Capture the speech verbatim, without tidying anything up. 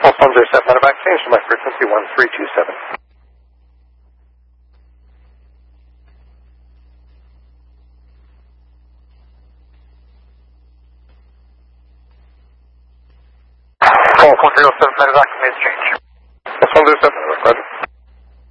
False one zero seven, medevac, change to my frequency one three two seven. False one zero seven, medevac, mid change. False one zero seven, medevac, roger.